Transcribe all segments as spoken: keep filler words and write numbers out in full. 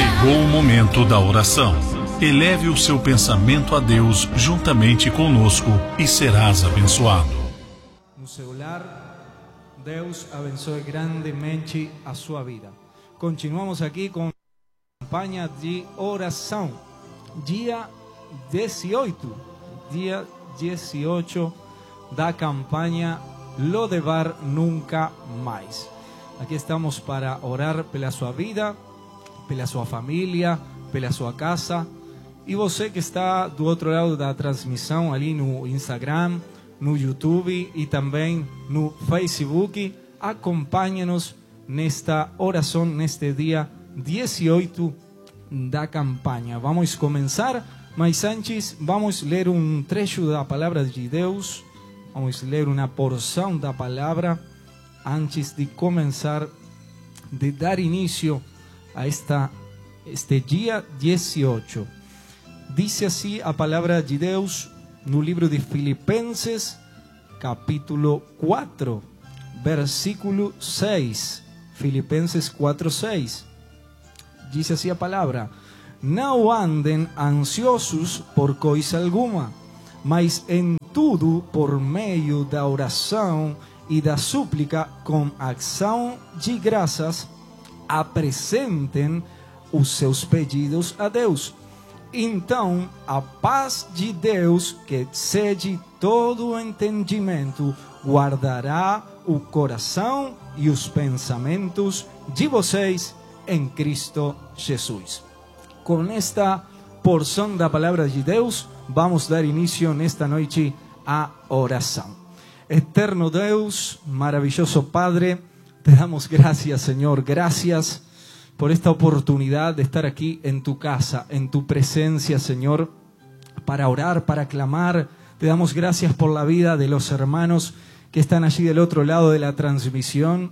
Chegou o momento da oração. Eleve o seu pensamento a Deus juntamente conosco e serás abençoado. No celular, Deus abençoe grandemente a sua vida. Continuamos aqui com a campanha de oração. Dia dezoito, dia dezoito da campanha Lodebar Nunca Mais. Aqui estamos para orar pela sua vida, pela sua família, pela sua casa. E você que está do outro lado da transmissão, ali no Instagram, no YouTube e também no Facebook, acompanhe-nos nesta oração, neste dia dezoito da campanha. Vamos começar, mas antes vamos ler um trecho da palavra de Deus, vamos ler uma porção da palavra antes de começar, de dar início a esta, este dia dezoito. Diz assim a palavra de Deus no livro de Filipenses, capítulo quatro, versículo seis. Filipenses quatro, seis. Diz assim a palavra: não andem ansiosos por coisa alguma, mas em tudo, por meio da oração e da súplica, com ação de graças, apresentem os seus pedidos a Deus. Então, a paz de Deus, que excede todo o entendimento, guardará o coração e os pensamentos de vocês em Cristo Jesus. Com esta porção da palavra de Deus, vamos dar início nesta noite à oração. Eterno Deus, maravilloso Padre, te damos gracias, Señor, gracias por esta oportunidad de estar aquí en tu casa, en tu presencia, Señor, para orar, para clamar. Te damos gracias por la vida de los hermanos que están allí del otro lado de la transmisión.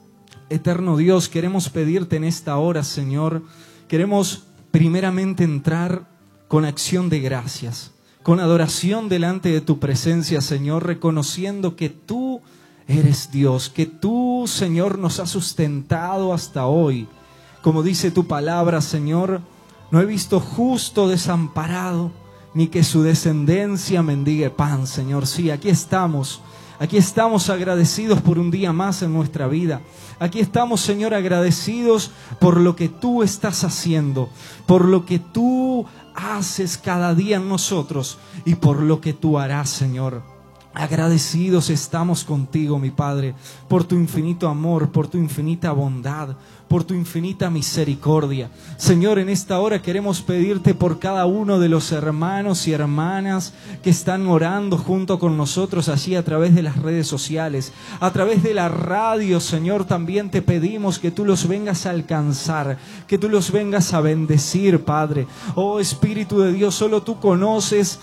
Eterno Dios, queremos pedirte en esta hora, Señor, queremos primeramente entrar con acción de gracias, con adoración delante de tu presencia, Señor, reconociendo que tú eres Dios, que tú, Señor, nos has sustentado hasta hoy. Como dice tu palabra, Señor, no he visto justo desamparado, ni que su descendencia mendigue pan, Señor. Sí, aquí estamos, aquí estamos agradecidos por un día más en nuestra vida. Aquí estamos, Señor, agradecidos por lo que tú estás haciendo, por lo que tú haces cada día en nosotros y por lo que tú harás, Señor. Agradecidos estamos contigo, mi Padre, por tu infinito amor, por tu infinita bondad, por tu infinita misericordia. Señor, en esta hora queremos pedirte por cada uno de los hermanos y hermanas que están orando junto con nosotros allí a través de las redes sociales, a través de la radio, Señor, también te pedimos que tú los vengas a alcanzar, que tú los vengas a bendecir, Padre. Oh Espíritu de Dios, solo tú conoces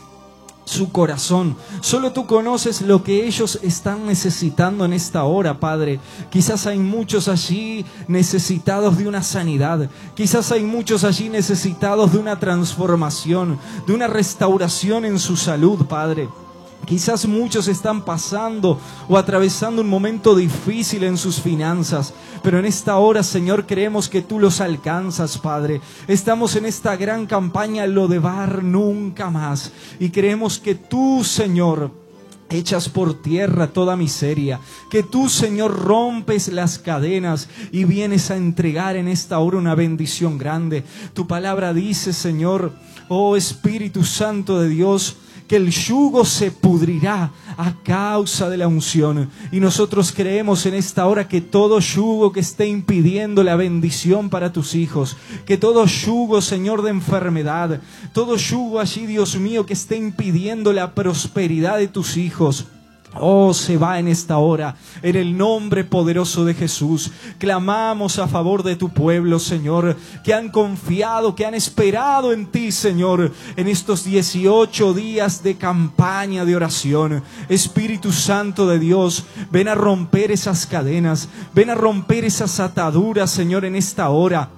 su corazón, solo tú conoces lo que ellos están necesitando en esta hora, Padre. Quizás hay muchos allí necesitados de una sanidad, quizás hay muchos allí necesitados de una transformación, de una restauración en su salud, Padre. Quizás muchos están pasando o atravesando un momento difícil en sus finanzas, pero en esta hora, Señor, creemos que tú los alcanzas, Padre. Estamos en esta gran campaña Lodebar Nunca Más y creemos que tú, Señor, echas por tierra toda miseria, que tú, Señor, rompes las cadenas y vienes a entregar en esta hora una bendición grande. Tu palabra dice, Señor, oh Espíritu Santo de Dios, que el yugo se pudrirá a causa de la unción. Y nosotros creemos en esta hora que todo yugo que esté impidiendo la bendición para tus hijos, que todo yugo, Señor, de enfermedad, todo yugo allí, Dios mío, que esté impidiendo la prosperidad de tus hijos, oh, se va en esta hora, en el nombre poderoso de Jesús. Clamamos a favor de tu pueblo, Señor, que han confiado, que han esperado en ti, Señor, en estos dieciocho días de campaña de oración. Espíritu Santo de Dios, ven a romper esas cadenas, ven a romper esas ataduras, Señor, en esta hora.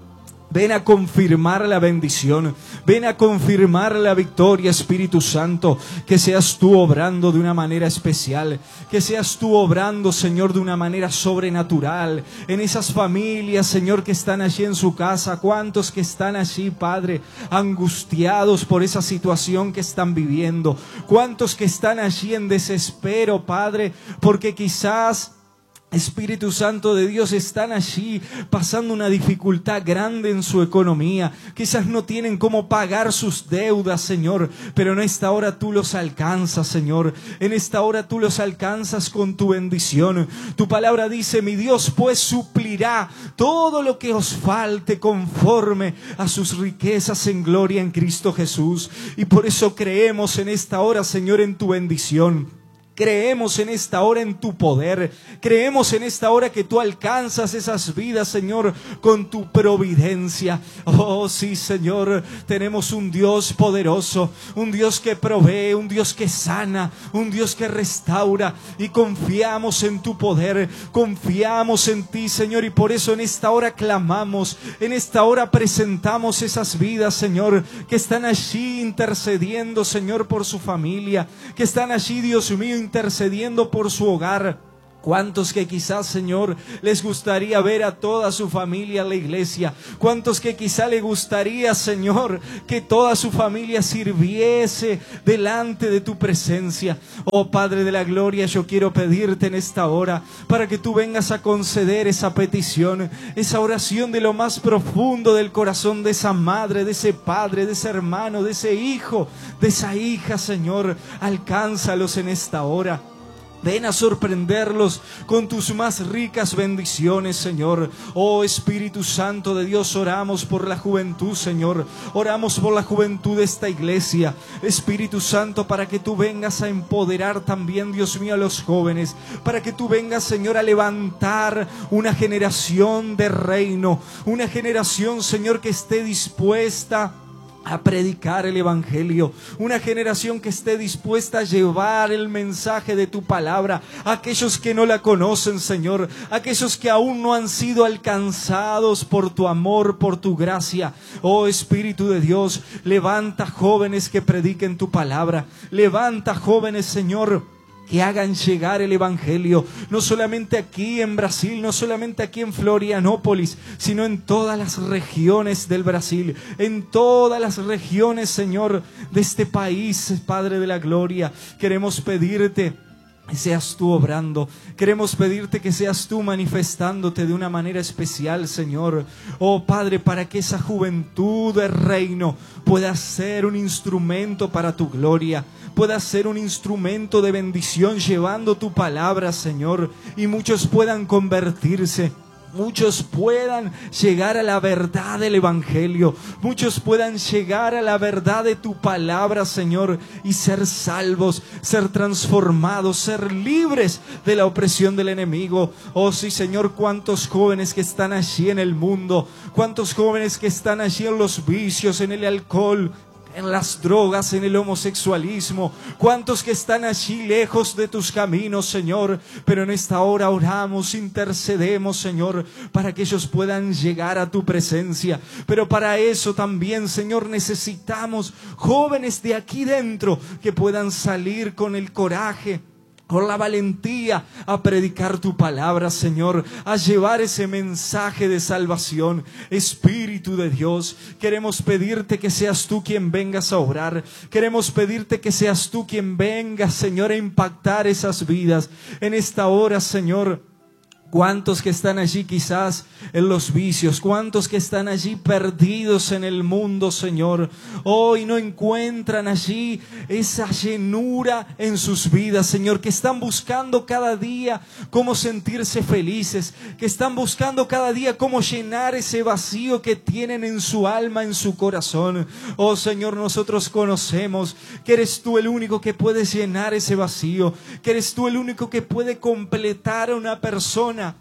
Ven a confirmar la bendición. Ven a confirmar la victoria, Espíritu Santo. Que seas tú obrando de una manera especial. Que seas tú obrando, Señor, de una manera sobrenatural. En esas familias, Señor, que están allí en su casa. Cuántos que están allí, Padre, angustiados por esa situación que están viviendo. Cuántos que están allí en desespero, Padre, porque quizás, Espíritu Santo de Dios, están allí pasando una dificultad grande en su economía. Quizás no tienen cómo pagar sus deudas, Señor, pero en esta hora tú los alcanzas, Señor. En esta hora tú los alcanzas con tu bendición. Tu palabra dice: mi Dios pues suplirá todo lo que os falte conforme a sus riquezas en gloria en Cristo Jesús. Y por eso creemos en esta hora, Señor, en tu bendición. Creemos en esta hora en tu poder. Creemos en esta hora que tú alcanzas esas vidas, Señor, con tu providencia. Oh, sí, Señor, tenemos un Dios poderoso, un Dios que provee, un Dios que sana, un Dios que restaura. Y confiamos en tu poder, confiamos en ti, Señor. Y por eso en esta hora clamamos, en esta hora presentamos esas vidas, Señor, que están allí intercediendo, Señor, por su familia, que están allí, Dios mío, intercediendo por su hogar. Cuántos que quizás, Señor, les gustaría ver a toda su familia en la iglesia. Cuántos que quizás le gustaría, Señor, que toda su familia sirviese delante de tu presencia. Oh Padre de la gloria, yo quiero pedirte en esta hora para que tú vengas a conceder esa petición, esa oración de lo más profundo del corazón de esa madre, de ese padre, de ese hermano, de ese hijo, de esa hija, Señor. Alcánzalos en esta hora. Ven a sorprenderlos con tus más ricas bendiciones, Señor. Oh Espíritu Santo de Dios, oramos por la juventud, Señor. Oramos por la juventud de esta iglesia. Espíritu Santo, para que tú vengas a empoderar también, Dios mío, a los jóvenes. Para que tú vengas, Señor, a levantar una generación de reino. Una generación, Señor, que esté dispuesta a predicar el evangelio, una generación que esté dispuesta a llevar el mensaje de tu palabra a aquellos que no la conocen, Señor, aquellos que aún no han sido alcanzados por tu amor, por tu gracia. Oh Espíritu de Dios, levanta jóvenes que prediquen tu palabra, levanta jóvenes, Señor, que hagan llegar el evangelio, no solamente aquí en Brasil, no solamente aquí en Florianópolis, sino en todas las regiones del Brasil, en todas las regiones, Señor, de este país, Padre de la gloria. Queremos pedirte que seas tú obrando. Queremos pedirte que seas tú manifestándote de una manera especial, Señor. Oh Padre, para que esa juventud del reino pueda ser un instrumento para tu gloria, pueda ser un instrumento de bendición llevando tu palabra, Señor, y muchos puedan convertirse. Muchos puedan llegar a la verdad del evangelio. Muchos puedan llegar a la verdad de tu palabra, Señor, y ser salvos, ser transformados, ser libres de la opresión del enemigo. Oh sí, Señor, cuántos jóvenes que están allí en el mundo, cuántos jóvenes que están allí en los vicios, en el alcohol, en las drogas, en el homosexualismo. Cuántos que están allí lejos de tus caminos, Señor. Pero en esta hora oramos, intercedemos, Señor, para que ellos puedan llegar a tu presencia. Pero para eso también, Señor, necesitamos jóvenes de aquí dentro que puedan salir con el coraje, con la valentía a predicar tu palabra, Señor, a llevar ese mensaje de salvación. Espíritu de Dios, queremos pedirte que seas tú quien vengas a obrar. Queremos pedirte que seas tú quien venga, Señor, a impactar esas vidas. En esta hora, Señor, cuántos que están allí quizás en los vicios, cuántos que están allí perdidos en el mundo, Señor, hoy no encuentran allí esa llenura en sus vidas, Señor, que están buscando cada día cómo sentirse felices, que están buscando cada día cómo llenar ese vacío que tienen en su alma, en su corazón. Oh Señor, nosotros conocemos que eres tú el único que puedes llenar ese vacío, que eres tú el único que puede completar a una persona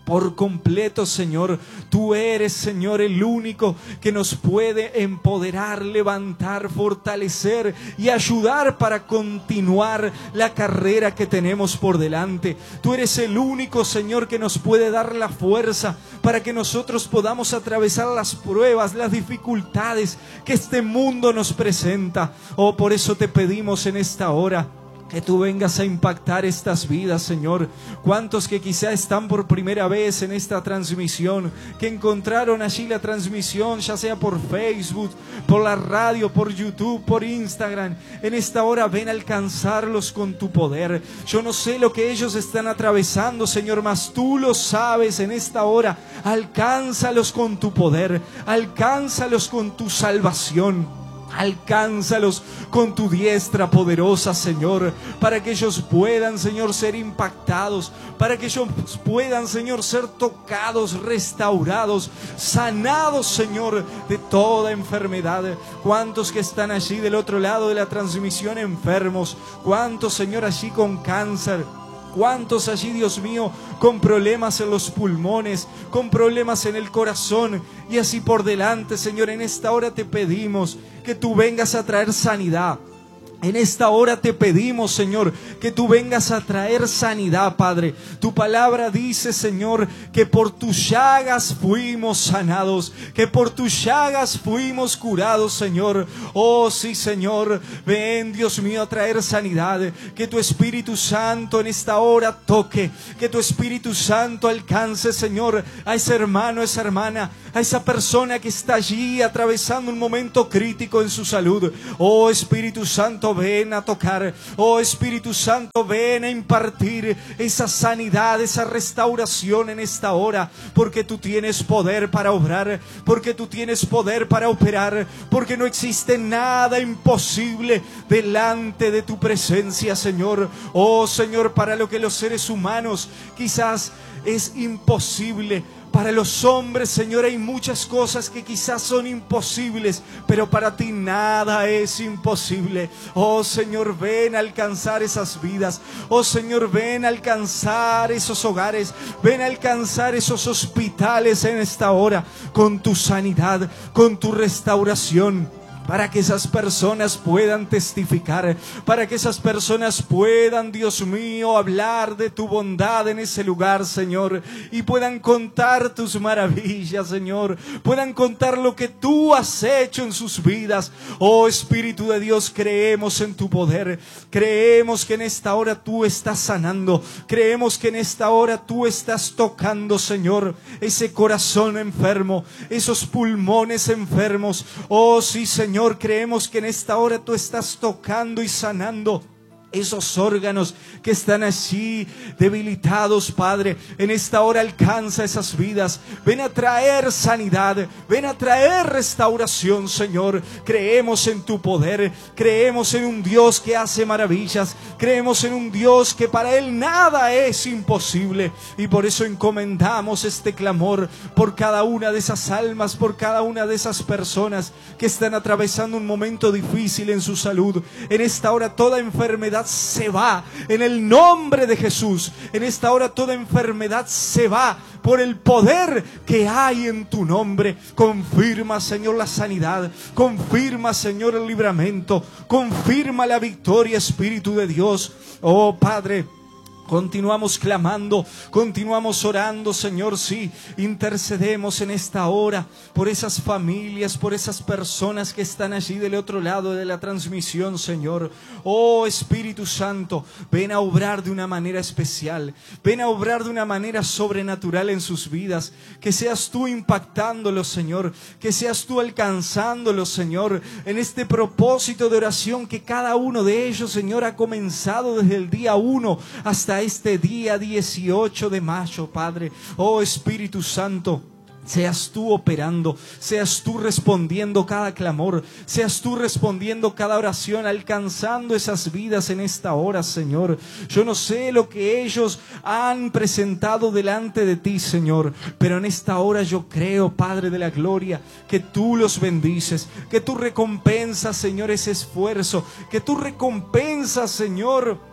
por completo, Señor. Tú eres, Señor, el único que nos puede empoderar, levantar, fortalecer y ayudar para continuar la carrera que tenemos por delante. Tú eres el único, Señor, que nos puede dar la fuerza para que nosotros podamos atravesar las pruebas, las dificultades que este mundo nos presenta. Oh, por eso te pedimos en esta hora que tú vengas a impactar estas vidas, Señor. Cuántos que quizá están por primera vez en esta transmisión, que encontraron allí la transmisión, ya sea por Facebook, por la radio, por YouTube, por Instagram. En esta hora ven a alcanzarlos con tu poder. Yo no sé lo que ellos están atravesando, Señor, mas tú lo sabes en esta hora. Alcánzalos con tu poder, alcánzalos con tu salvación. Alcánzalos con tu diestra poderosa, Señor, para que ellos puedan, Señor, ser impactados, para que ellos puedan, Señor, ser tocados, restaurados, sanados, Señor, de toda enfermedad. ¿Cuántos que están allí del otro lado de la transmisión enfermos? ¿Cuántos, Señor, allí con cáncer? ¿Cuántos allí, Dios mío, con problemas en los pulmones, con problemas en el corazón? Y así por delante, Señor, en esta hora te pedimos que tú vengas a traer sanidad. En esta hora te pedimos, Señor, que tú vengas a traer sanidad, Padre. Tu palabra dice, Señor, que por tus llagas fuimos sanados, que por tus llagas fuimos curados, Señor. Oh, sí, Señor, ven, Dios mío, a traer sanidad. Que tu Espíritu Santo en esta hora toque, que tu Espíritu Santo alcance, Señor, a ese hermano, a esa hermana, a esa persona que está allí atravesando un momento crítico en su salud. Oh, Espíritu Santo, ven a tocar. Oh, Espíritu Santo, ven a impartir esa sanidad, esa restauración en esta hora, porque tú tienes poder para obrar, porque tú tienes poder para operar, porque no existe nada imposible delante de tu presencia, Señor. Oh, Señor, para lo que los seres humanos quizás es imposible, para los hombres, Señor, hay muchas cosas que quizás son imposibles, pero para ti nada es imposible. Oh, Señor, ven a alcanzar esas vidas. Oh, Señor, ven a alcanzar esos hogares. Ven a alcanzar esos hospitales en esta hora con tu sanidad, con tu restauración, para que esas personas puedan testificar, para que esas personas puedan, Dios mío, hablar de tu bondad en ese lugar, Señor, y puedan contar tus maravillas, Señor, puedan contar lo que tú has hecho en sus vidas. Oh, Espíritu de Dios, creemos en tu poder, creemos que en esta hora tú estás sanando, creemos que en esta hora tú estás tocando, Señor, ese corazón enfermo, esos pulmones enfermos. Oh, sí, Señor, Señor, creemos que en esta hora tú estás tocando y sanando esos órganos que están allí debilitados, Padre. En esta hora alcanza esas vidas. Ven a traer sanidad, ven a traer restauración, Señor. Creemos en tu poder, creemos en un Dios que hace maravillas, creemos en un Dios que para Él nada es imposible, y por eso encomendamos este clamor por cada una de esas almas, por cada una de esas personas que están atravesando un momento difícil en su salud. En esta hora toda enfermedad se va en el nombre de Jesús. En esta hora toda enfermedad se va por el poder que hay en tu nombre. Confirma, Señor, la sanidad, confirma, Señor, el libramento, confirma la victoria, Espíritu de Dios. Oh, Padre, continuamos clamando, continuamos orando, Señor, sí, intercedemos en esta hora por esas familias, por esas personas que están allí del otro lado de la transmisión, Señor. Oh, Espíritu Santo, ven a obrar de una manera especial, ven a obrar de una manera sobrenatural en sus vidas, que seas tú impactándolos, Señor, que seas tú alcanzándolos, Señor, en este propósito de oración que cada uno de ellos, Señor, ha comenzado desde el día uno hasta este día dieciocho de mayo, Padre. Oh, Espíritu Santo, seas tú operando, seas tú respondiendo cada clamor, seas tú respondiendo cada oración, alcanzando esas vidas en esta hora, Señor. Yo no sé lo que ellos han presentado delante de ti, Señor, pero en esta hora yo creo, Padre de la gloria, que tú los bendices, que tú recompensas, Señor, ese esfuerzo, que tú recompensas, Señor,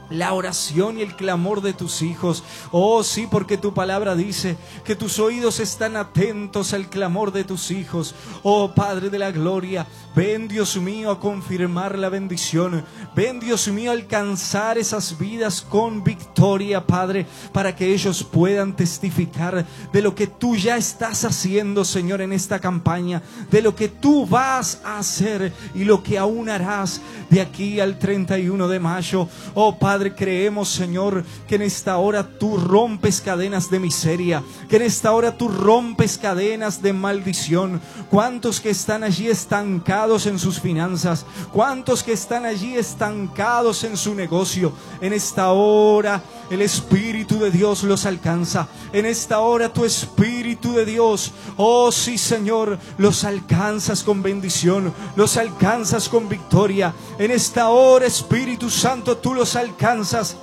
la oración y el clamor de tus hijos. Oh sí, porque tu palabra dice que tus oídos están atentos al clamor de tus hijos. Oh Padre de la gloria, ven Dios mío a confirmar la bendición. Ven Dios mío a alcanzar esas vidas con victoria, Padre, para que ellos puedan testificar de lo que tú ya estás haciendo, Señor, en esta campaña, de lo que tú vas a hacer y lo que aún harás de aquí al treinta y uno de mayo. Oh Padre, creemos, Señor, que en esta hora tú rompes cadenas de miseria, que en esta hora tú rompes cadenas de maldición. ¿Cuántos que están allí estancados en sus finanzas? ¿Cuántos que están allí estancados en su negocio? En esta hora el Espíritu de Dios los alcanza. En esta hora tu Espíritu de Dios, oh sí, Señor, los alcanzas con bendición, los alcanzas con victoria. En esta hora, Espíritu Santo, tú los alcanzas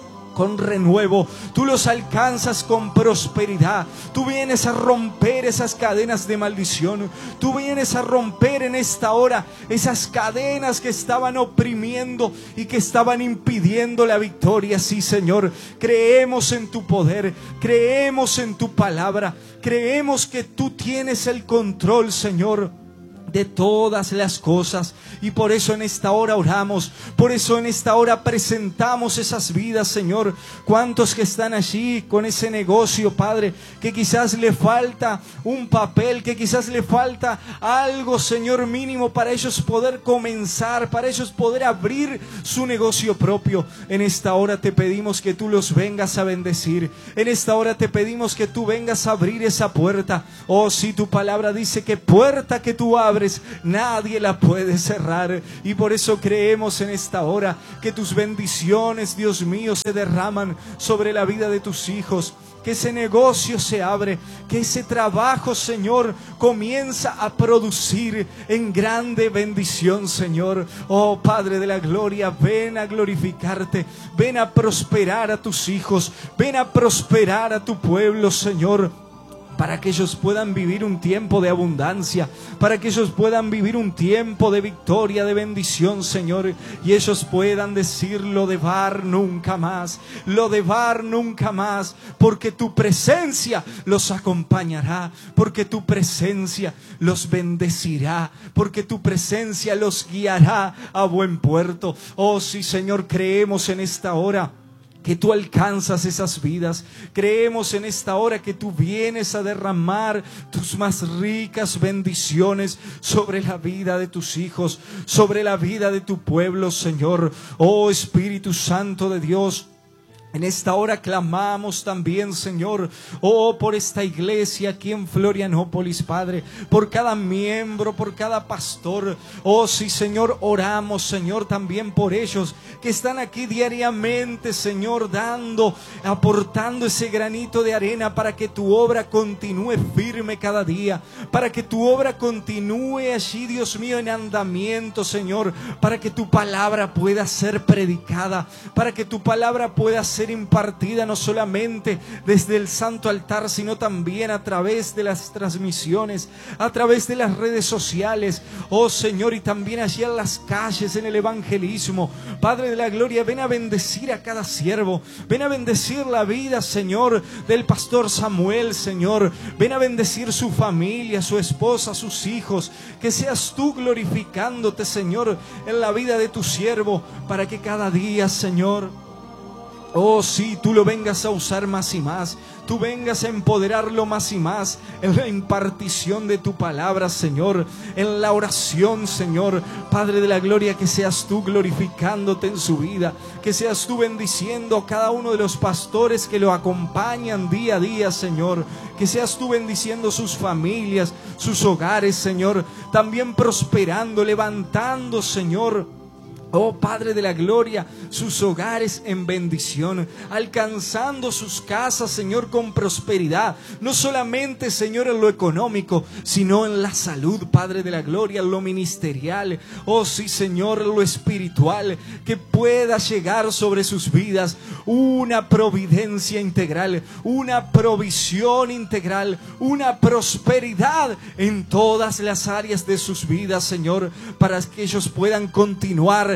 con renuevo, tú los alcanzas con prosperidad. Tú vienes a romper esas cadenas de maldición. Tú vienes a romper en esta hora esas cadenas que estaban oprimiendo y que estaban impidiendo la victoria. Sí, Señor, creemos en tu poder, creemos en tu palabra, creemos que tú tienes el control, Señor, de todas las cosas. Y por eso en esta hora oramos, por eso en esta hora presentamos esas vidas, Señor. Cuántos que están allí con ese negocio, Padre, que quizás le falta un papel, que quizás le falta algo, Señor, mínimo para ellos poder comenzar, para ellos poder abrir su negocio propio. En esta hora te pedimos que tú los vengas a bendecir. En esta hora te pedimos que tú vengas a abrir esa puerta. Oh, si tu palabra dice que puerta que tú abres, nadie la puede cerrar. Y por eso creemos en esta hora que tus bendiciones, Dios mío, se derraman sobre la vida de tus hijos. Que ese negocio se abre, que ese trabajo, Señor, comienza a producir en grande bendición, Señor. Oh Padre de la gloria, ven a glorificarte, ven a prosperar a tus hijos, ven a prosperar a tu pueblo, Señor, para que ellos puedan vivir un tiempo de abundancia, para que ellos puedan vivir un tiempo de victoria, de bendición, Señor, y ellos puedan decir: lo de Bar nunca más, lo de Bar nunca más, porque tu presencia los acompañará, porque tu presencia los bendecirá, porque tu presencia los guiará a buen puerto. Oh sí, Señor, creemos en esta hora que tú alcanzas esas vidas. Creemos en esta hora que tú vienes a derramar tus más ricas bendiciones sobre la vida de tus hijos, sobre la vida de tu pueblo, Señor. Oh Espíritu Santo de Dios, en esta hora clamamos también, Señor, oh, por esta iglesia aquí en Florianópolis, Padre, por cada miembro, por cada pastor. Oh, sí, Señor, oramos, Señor, también por ellos que están aquí diariamente, Señor, dando, aportando ese granito de arena para que tu obra continúe firme cada día, para que tu obra continúe allí, Dios mío, en andamiento, Señor, para que tu palabra pueda ser predicada, para que tu palabra pueda ser impartida no solamente desde el santo altar, sino también a través de las transmisiones, a través de las redes sociales, oh Señor, y también allí en las calles, en el evangelismo. Padre de la gloria, ven a bendecir a cada siervo, ven a bendecir la vida, Señor, del pastor Samuel, Señor, ven a bendecir su familia, su esposa, sus hijos, que seas tú glorificándote, Señor, en la vida de tu siervo, para que cada día, Señor, oh sí, tú lo vengas a usar más y más, tú vengas a empoderarlo más y más en la impartición de tu palabra, Señor, en la oración, Señor. Padre de la gloria, que seas tú glorificándote en su vida, que seas tú bendiciendo a cada uno de los pastores que lo acompañan día a día, Señor, que seas tú bendiciendo sus familias, sus hogares, Señor, también prosperando, levantando, Señor, oh Padre de la gloria, sus hogares en bendición, alcanzando sus casas, Señor, con prosperidad, no solamente, Señor, en lo económico, sino en la salud, Padre de la gloria, en lo ministerial, oh sí, Señor, en lo espiritual, que pueda llegar sobre sus vidas una providencia integral, una provisión integral, una prosperidad en todas las áreas de sus vidas, Señor, para que ellos puedan continuar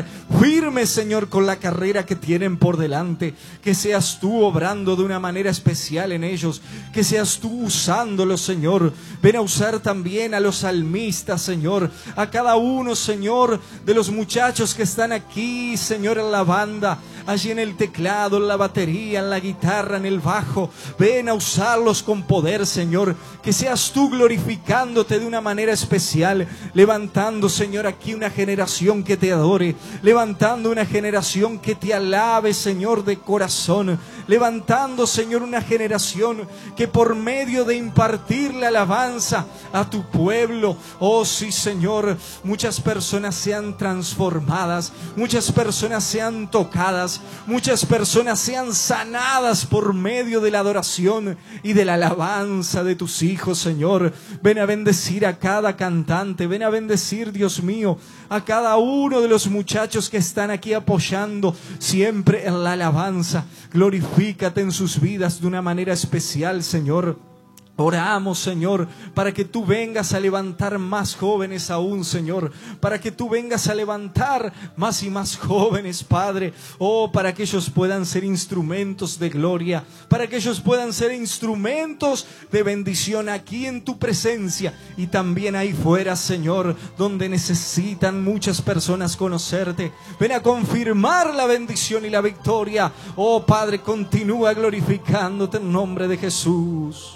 estar firmes, Señor, con la carrera que tienen por delante. Que seas tú obrando de una manera especial en ellos, que seas tú usándolos, Señor. Ven a usar también a los salmistas, Señor, a cada uno, Señor, de los muchachos que están aquí, Señor, en la banda, allí en el teclado, en la batería, en la guitarra, en el bajo. Ven a usarlos con poder, Señor. Que seas tú glorificándote de una manera especial, levantando, Señor, aquí una generación que te adore, levantando una generación que te alabe, Señor, de corazón, levantando, Señor, una generación que por medio de impartir la alabanza a tu pueblo, oh sí, Señor, muchas personas sean transformadas, muchas personas sean tocadas, muchas personas sean sanadas por medio de la adoración y de la alabanza de tus hijos, Señor. Ven a bendecir a cada cantante, ven a bendecir, Dios mío, a cada uno de los muchachos que están aquí apoyando siempre en la alabanza. Glorifícate en sus vidas de una manera especial, Señor. Oramos, Señor, para que tú vengas a levantar más jóvenes aún, Señor, para que tú vengas a levantar más y más jóvenes, Padre, oh, para que ellos puedan ser instrumentos de gloria, para que ellos puedan ser instrumentos de bendición aquí en tu presencia y también ahí fuera, Señor, donde necesitan muchas personas conocerte. Ven a confirmar la bendición y la victoria, oh Padre, continúa glorificándote en nombre de Jesús.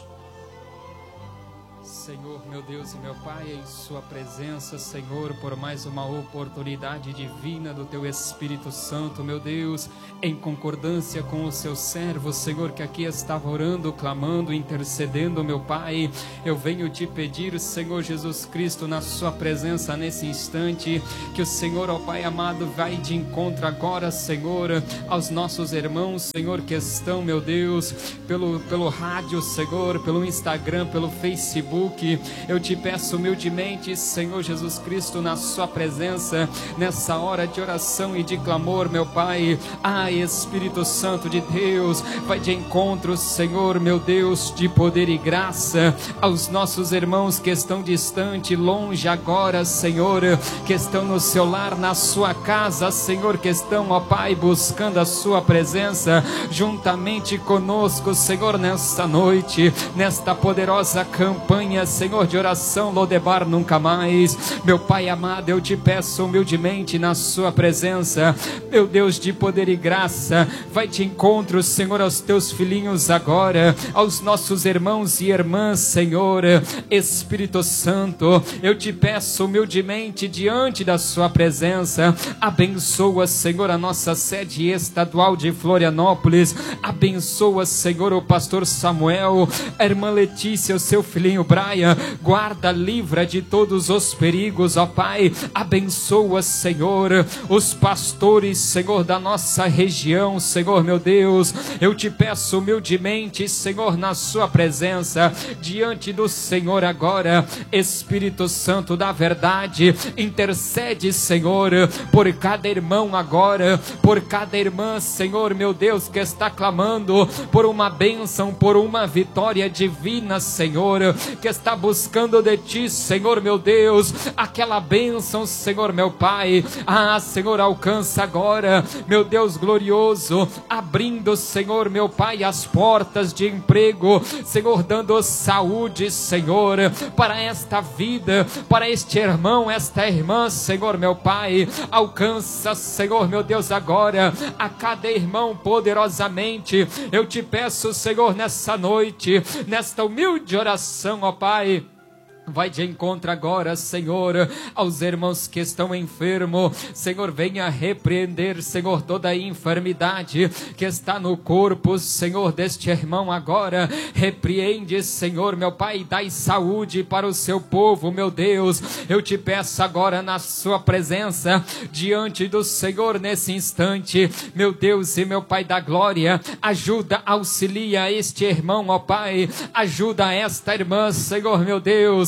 Senhor, meu Deus e meu Pai, em sua presença, Senhor, por mais uma oportunidade divina do Teu Espírito Santo, meu Deus, em concordância com o Seu servo, Senhor, que aqui estava orando, clamando, intercedendo, meu Pai, eu venho te pedir, Senhor Jesus Cristo, na sua presença nesse instante, que o Senhor, ó Pai amado, vai de encontro agora, Senhor, aos nossos irmãos, Senhor, que estão, meu Deus, pelo, pelo rádio, Senhor, pelo Instagram, pelo Facebook. Eu te peço humildemente, Senhor Jesus Cristo, na sua presença, nessa hora de oração e de clamor, meu Pai. Ah, Espírito Santo de Deus, vai de encontro, Senhor, meu Deus, de poder e graça aos nossos irmãos que estão distante, longe agora, Senhor, que estão no seu lar, na sua casa, Senhor, que estão, ó Pai, buscando a sua presença juntamente conosco, Senhor, nesta noite, nesta poderosa campanha, Senhor, de oração Lodebar nunca mais. Meu Pai amado, eu te peço humildemente na sua presença, meu Deus de poder e graça, vai de encontro, Senhor, aos teus filhinhos agora, aos nossos irmãos e irmãs, Senhor. Espírito Santo, eu te peço humildemente diante da sua presença, abençoa, Senhor, a nossa sede estadual de Florianópolis, abençoa, Senhor, o pastor Samuel, a irmã Letícia, o seu filhinho Brian, guarda, livra de todos os perigos, ó Pai, abençoa, Senhor, os pastores, Senhor, da nossa região, Senhor, meu Deus, eu te peço humildemente, Senhor, na sua presença, diante do Senhor agora, Espírito Santo da verdade, intercede, Senhor, por cada irmão agora, por cada irmã, Senhor, meu Deus, que está clamando por uma bênção, por uma vitória divina, Senhor, que está buscando de ti, Senhor, meu Deus, aquela bênção, Senhor, meu Pai. Ah, Senhor, alcança agora, meu Deus glorioso, abrindo, Senhor, meu Pai, as portas de emprego, Senhor, dando saúde, Senhor, para esta vida, para este irmão, esta irmã, Senhor, meu Pai. Alcança, Senhor, meu Deus, agora a cada irmão poderosamente. Eu te peço, Senhor, nessa noite, nesta humilde oração, ó Pai, vai de encontro agora, Senhor, aos irmãos que estão enfermos. Senhor, venha repreender, Senhor, toda a enfermidade que está no corpo, Senhor, deste irmão agora. Repreende, Senhor, meu Pai, dai saúde para o seu povo, meu Deus. Eu te peço agora na sua presença, diante do Senhor nesse instante, meu Deus e meu Pai da glória, ajuda, auxilia este irmão, ó Pai, ajuda esta irmã, Senhor, meu Deus,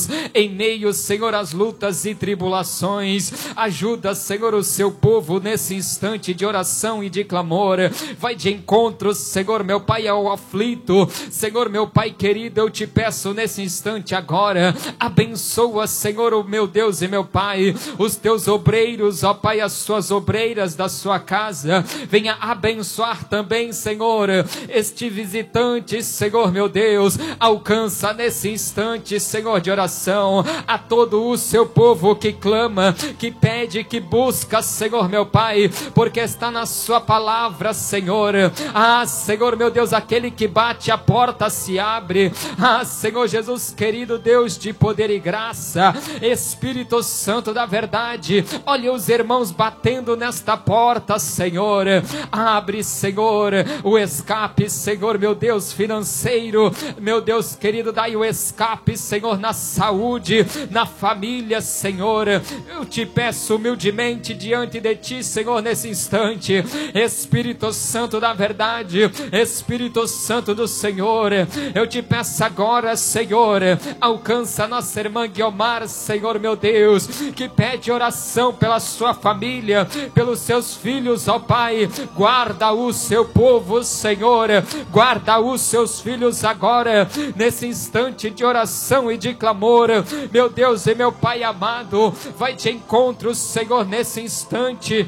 em meio, Senhor, às lutas e tribulações. Ajuda, Senhor, o seu povo nesse instante de oração e de clamor. Vai de encontro, Senhor, meu Pai, ao aflito. Senhor, meu Pai querido, eu te peço nesse instante agora, abençoa, Senhor, o meu Deus e meu Pai, os teus obreiros, ó Pai, as suas obreiras da sua casa. Venha abençoar também, Senhor, este visitante, Senhor, meu Deus. Alcança nesse instante, Senhor, de oração, a todo o seu povo que clama, que pede, que busca, Senhor, meu Pai, porque está na sua palavra, Senhor. Ah, Senhor, meu Deus, aquele que bate, a porta se abre. Ah, Senhor Jesus querido, Deus de poder e graça, Espírito Santo da verdade, olha os irmãos batendo nesta porta, Senhor. Abre, Senhor, o escape, Senhor, meu Deus, financeiro, meu Deus querido, dai o escape, Senhor, na saúde, na família, Senhor. Eu te peço humildemente diante de ti, Senhor, nesse instante, Espírito Santo da verdade, Espírito Santo do Senhor, eu te peço agora, Senhor, alcança a nossa irmã Guiomar, Senhor, meu Deus, que pede oração pela sua família, pelos seus filhos, ó Pai. Guarda o seu povo, Senhor, guarda os seus filhos agora, nesse instante de oração e de clamor, meu Deus e meu Pai amado. Vai de encontro, Senhor, nesse instante,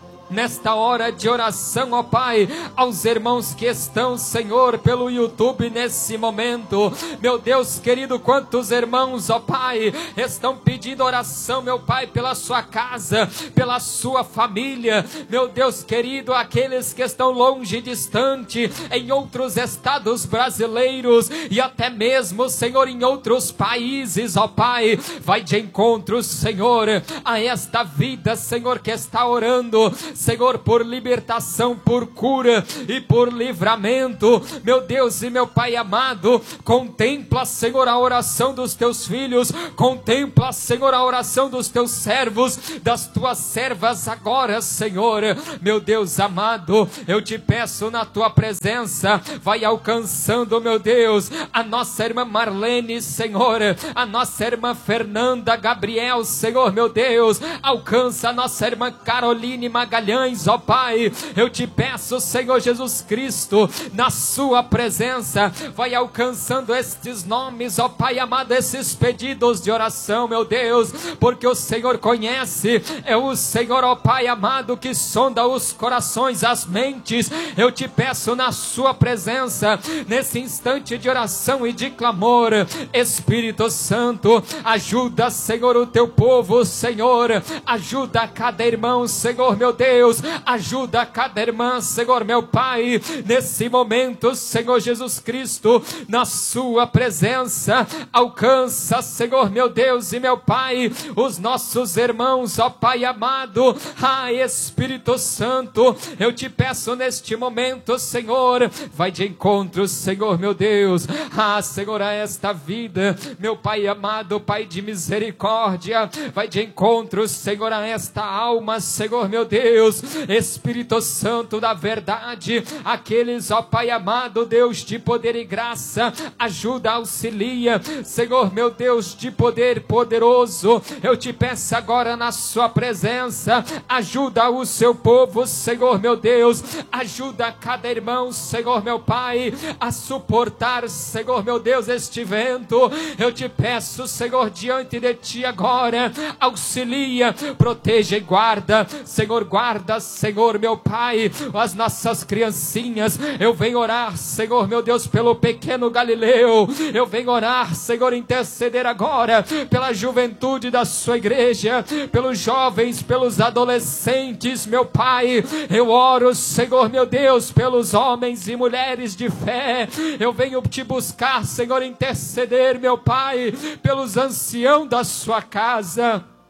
nesta hora de oração, ó Pai, aos irmãos que estão, Senhor, pelo YouTube nesse momento. Meu Deus querido, quantos irmãos, ó Pai, estão pedindo oração, meu Pai, pela sua casa, pela sua família. Meu Deus querido, aqueles que estão longe e distante, em outros estados brasileiros e até mesmo, Senhor, em outros países, ó Pai. Vai de encontro, Senhor, a esta vida, Senhor, que está orando, Senhor, por libertação, por cura e por livramento. Meu Deus e meu Pai amado, contempla, Senhor, a oração dos teus filhos, contempla, Senhor, a oração dos teus servos, das tuas servas agora, Senhor. Meu Deus amado, eu te peço na tua presença, vai alcançando, meu Deus, a nossa irmã Marlene, Senhor, a nossa irmã Fernanda Gabriel, Senhor, meu Deus, alcança a nossa irmã Caroline Magalhães, ó Pai. Eu te peço, Senhor Jesus Cristo, na sua presença, vai alcançando estes nomes, ó Pai amado, esses pedidos de oração, meu Deus, porque o Senhor conhece, é o Senhor, ó Pai amado, que sonda os corações, as mentes. Eu te peço na sua presença, nesse instante de oração e de clamor, Espírito Santo, ajuda, Senhor, o teu povo, Senhor, ajuda cada irmão, Senhor, meu Deus, ajuda cada irmã, Senhor, meu Pai, nesse momento, Senhor Jesus Cristo, na sua presença, alcança, Senhor, meu Deus e meu Pai, os nossos irmãos, ó Pai amado. Ah, Espírito Santo, eu te peço neste momento, Senhor, vai de encontro, Senhor, meu Deus, ah, Senhor, a esta vida, meu Pai amado, Pai de misericórdia, vai de encontro, Senhor, a esta alma, Senhor, meu Deus, Espírito Santo da verdade, aqueles, ó Pai amado, Deus de poder e graça, ajuda, auxilia, Senhor, meu Deus de poder poderoso, eu te peço agora na sua presença, ajuda o seu povo, Senhor, meu Deus, ajuda cada irmão, Senhor, meu Pai, a suportar, Senhor, meu Deus, este vento. Eu te peço, Senhor, diante de ti agora, auxilia, proteja e guarda, Senhor, guarda, Senhor, meu Pai, as nossas criancinhas. Eu venho orar, Senhor, meu Deus, pelo pequeno Galileu. Eu venho orar, Senhor, interceder agora pela juventude da sua igreja, pelos jovens, pelos adolescentes, meu Pai. Eu oro, Senhor, meu Deus, pelos homens e mulheres de fé. Eu venho te buscar, Senhor, interceder, meu Pai, pelos anciãos da sua casa.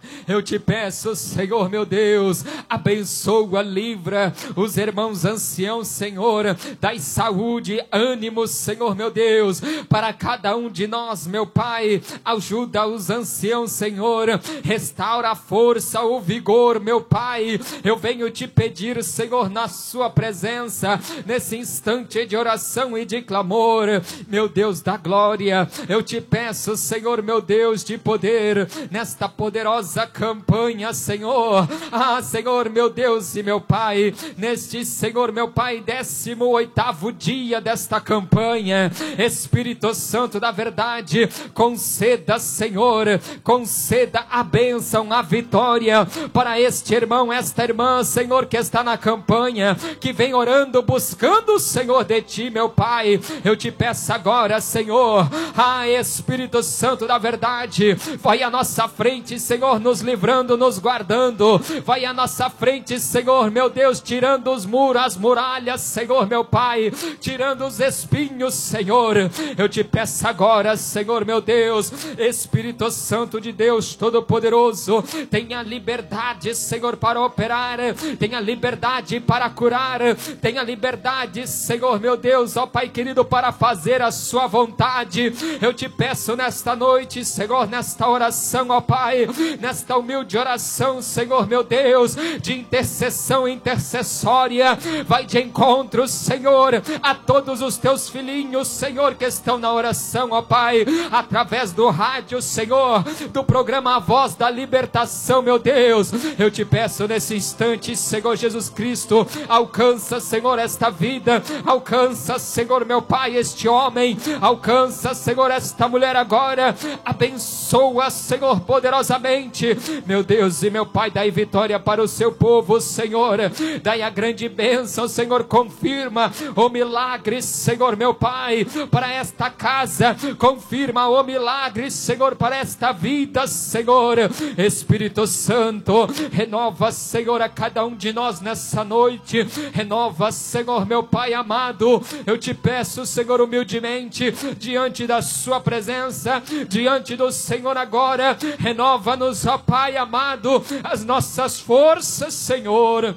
Eu te peço, Senhor meu Deus, abençoa, livra os irmãos anciãos, Senhor, dai saúde, ânimo, Senhor meu Deus, para cada um de nós, meu Pai. Ajuda os anciãos, Senhor, restaura a força, o vigor, meu Pai. Eu venho te pedir, Senhor, na sua presença, nesse instante de oração e de clamor, meu Deus da glória, eu te peço, Senhor meu Deus de poder, nesta poderosa campanha, Senhor, ah, Senhor, meu Deus e meu Pai, neste, Senhor, meu Pai, décimo oitavo dia desta campanha, Espírito Santo da verdade, conceda, Senhor, conceda a bênção, a vitória, para este irmão, esta irmã, Senhor, que está na campanha, que vem orando, buscando, Senhor, de Ti, meu Pai. Eu te peço agora, Senhor, ah, Espírito Santo da verdade, vai à nossa frente, Senhor, nos livrando, nos guardando, vai à nossa frente, Senhor, meu Deus, tirando os muros, as muralhas, Senhor, meu Pai, tirando os espinhos, Senhor. Eu te peço agora, Senhor, meu Deus, Espírito Santo de Deus Todo-Poderoso, tenha liberdade, Senhor, para operar, tenha liberdade para curar, tenha liberdade, Senhor, meu Deus, ó Pai querido, para fazer a sua vontade. Eu te peço nesta noite, Senhor, nesta oração, ó Pai, nesta humilde oração, Senhor meu Deus, de intercessão intercessória, vai de encontro, Senhor, a todos os teus filhinhos, Senhor, que estão na oração, ó Pai, através do rádio, Senhor, do programa A Voz da Libertação, meu Deus. Eu te peço nesse instante, Senhor Jesus Cristo, alcança, Senhor, esta vida, alcança, Senhor meu Pai, este homem, alcança, Senhor, esta mulher agora, abençoa, Senhor, poderosamente, meu Deus e meu Pai, dai vitória para o seu povo, Senhor, dai a grande bênção, Senhor, confirma o milagre, Senhor, meu Pai, para esta casa, confirma o milagre, Senhor, para esta vida, Senhor. Espírito Santo, renova, Senhor, a cada um de nós nessa noite, renova, Senhor, meu Pai amado, eu te peço, Senhor, humildemente, diante da sua presença, diante do Senhor agora, renova-nos, ó Pai amado, as nossas forças, Senhor.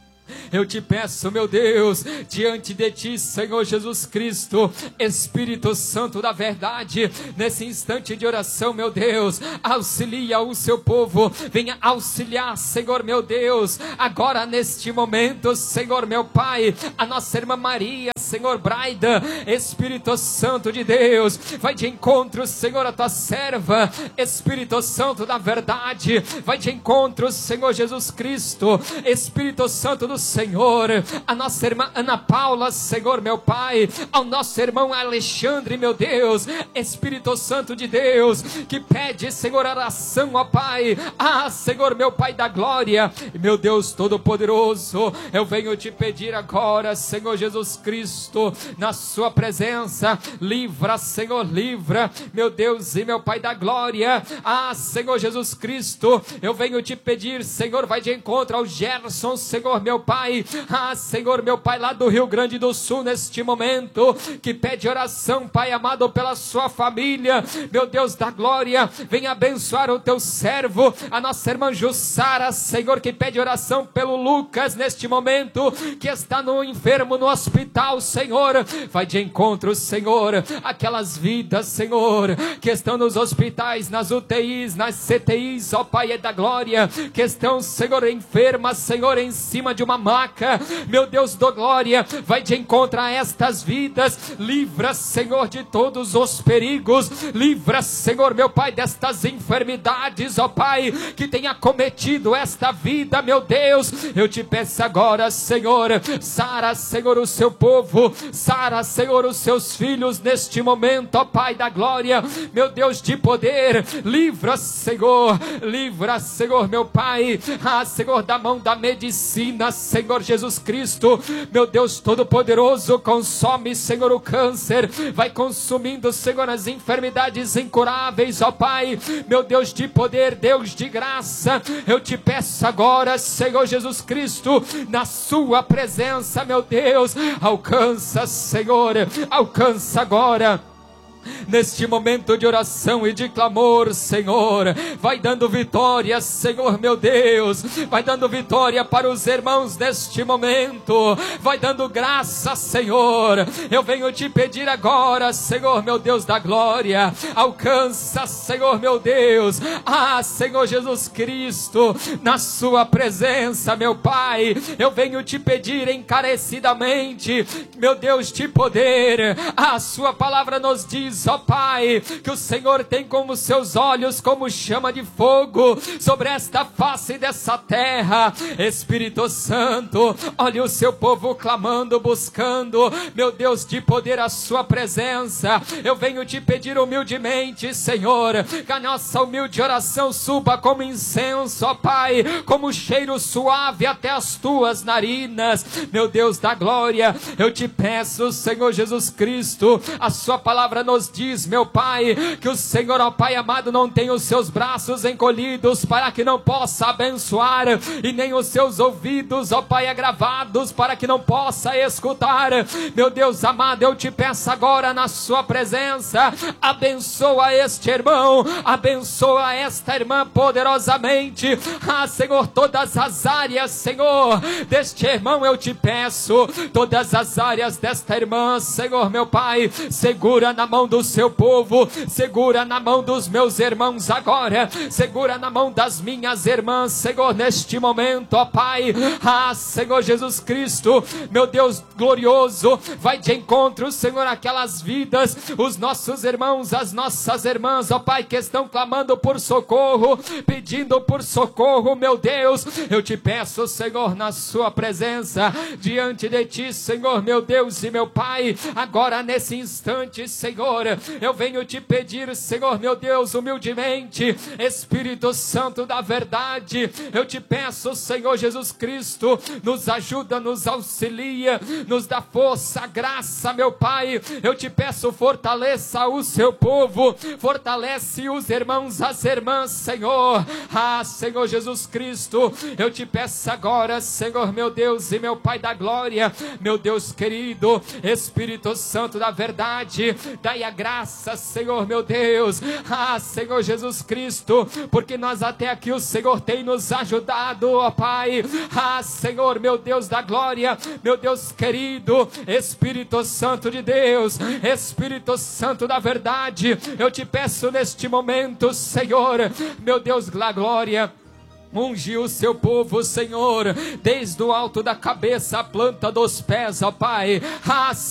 Eu te peço, meu Deus, diante de Ti, Senhor Jesus Cristo, Espírito Santo da verdade, nesse instante de oração, meu Deus, auxilia o seu povo, venha auxiliar, Senhor meu Deus, agora neste momento, Senhor meu Pai, a nossa irmã Maria, Senhor Braida, Espírito Santo de Deus, vai de encontro, Senhor, a Tua serva, Espírito Santo da verdade, vai de encontro, Senhor Jesus Cristo, Espírito Santo do Senhor, a nossa irmã Ana Paula, Senhor meu Pai, ao nosso irmão Alexandre, meu Deus, Espírito Santo de Deus, que pede, Senhor, oração, ó Pai, ah, Senhor meu Pai da glória, meu Deus Todo-Poderoso, eu venho te pedir agora, Senhor Jesus Cristo, na sua presença, livra, Senhor, livra, meu Deus e meu Pai da glória, ah, Senhor Jesus Cristo, eu venho te pedir, Senhor, vai de encontro ao Gerson, Senhor meu Pai, ah, Senhor, meu Pai, lá do Rio Grande do Sul, neste momento, que pede oração, Pai amado, pela sua família, meu Deus da glória, vem abençoar o teu servo, a nossa irmã Jussara, Senhor, que pede oração pelo Lucas, neste momento, que está no enfermo, no hospital, Senhor, vai de encontro, Senhor, aquelas vidas, Senhor, que estão nos hospitais, nas U T Is, nas C T Is, ó Pai é da glória, que estão, Senhor, enfermas, Senhor, em cima de uma maca, meu Deus da glória, vai de encontro a estas vidas, livra, Senhor, de todos os perigos, livra, Senhor, meu Pai, destas enfermidades, ó Pai, que tenha cometido esta vida, meu Deus, eu te peço agora, Senhor, sara, Senhor, o seu povo, sara, Senhor, os seus filhos neste momento, ó Pai da glória, meu Deus de poder, livra, Senhor, livra, Senhor, meu Pai, ah, Senhor, da mão da medicina, Senhor Jesus Cristo, meu Deus Todo-Poderoso, consome, Senhor, o câncer, vai consumindo, Senhor, as enfermidades incuráveis, ó Pai, meu Deus de poder, Deus de graça, eu te peço agora, Senhor Jesus Cristo, na sua presença, meu Deus, alcança, Senhor, alcança agora, neste momento de oração e de clamor, Senhor, vai dando vitória, Senhor meu Deus, vai dando vitória para os irmãos neste momento, vai dando graça, Senhor. Eu venho te pedir agora, Senhor meu Deus da glória, alcança, Senhor meu Deus, ah, Senhor Jesus Cristo, na sua presença, meu Pai, eu venho te pedir encarecidamente, meu Deus, de poder. A sua palavra nos diz, ó Pai, que o Senhor tem como seus olhos como chama de fogo sobre esta face dessa terra. Espírito Santo, olha o seu povo clamando, buscando, meu Deus, de poder a sua presença. Eu venho te pedir humildemente, Senhor, que a nossa humilde oração suba como incenso, ó Pai, como cheiro suave até as tuas narinas. Meu Deus da glória, eu te peço, Senhor Jesus Cristo, a sua palavra nos diz, meu Pai, que o Senhor, ó Pai amado, não tem os seus braços encolhidos para que não possa abençoar, e nem os seus ouvidos, ó Pai, agravados para que não possa escutar. Meu Deus amado, eu te peço agora na sua presença, abençoa este irmão, abençoa esta irmã poderosamente. Ah, Senhor, todas as áreas, Senhor, deste irmão eu te peço, todas as áreas desta irmã, Senhor meu Pai, segura na mão do seu povo, segura na mão dos meus irmãos agora, segura na mão das minhas irmãs, Senhor, neste momento, ó Pai. Ah, Senhor Jesus Cristo, meu Deus glorioso, vai de encontro, Senhor, aquelas vidas, os nossos irmãos, as nossas irmãs, ó Pai, que estão clamando por socorro, pedindo por socorro, meu Deus. Eu te peço, Senhor, na sua presença, diante de ti, Senhor, meu Deus e meu Pai, agora nesse instante, Senhor, eu venho te pedir, Senhor, meu Deus, humildemente, Espírito Santo da verdade, eu te peço, Senhor Jesus Cristo, nos ajuda, nos auxilia, nos dá força, graça, meu Pai. Eu te peço, fortaleça o seu povo, fortalece os irmãos, as irmãs, Senhor. Ah, Senhor Jesus Cristo, eu te peço agora, Senhor, meu Deus e meu Pai da glória, meu Deus querido, Espírito Santo da verdade, dai a graça, Senhor, meu Deus. Ah, Senhor Jesus Cristo, porque nós até aqui o Senhor tem nos ajudado, ó Pai. Ah, Senhor, meu Deus da glória, meu Deus querido, Espírito Santo de Deus, Espírito Santo da verdade, eu te peço neste momento, Senhor, meu Deus da glória, unge o seu povo, Senhor, desde o alto da cabeça à planta dos pés, ó Pai. Ah,